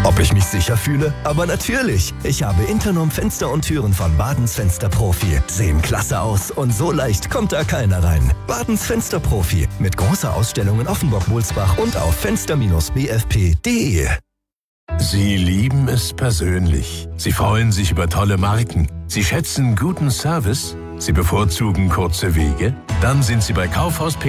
Ob ich mich sicher fühle? Aber natürlich. Ich habe Internorm Fenster und Türen von Badens Fensterprofi. Sehen klasse aus und so leicht kommt da keiner rein. Badens Fensterprofi. Mit großer Ausstellung in Offenburg-Bolsbach und auf fenster-bfp.de. Sie lieben es persönlich. Sie freuen sich über tolle Marken. Sie schätzen guten Service. Sie bevorzugen kurze Wege. Dann sind Sie bei Kaufhaus